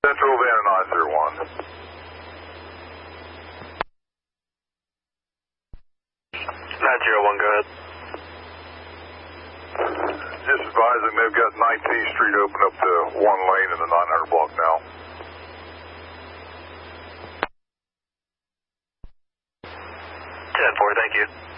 Central Van 901. 901, go ahead. Just advising they've got 19th Street open up to one lane in the 900 block now. 10-4, thank you.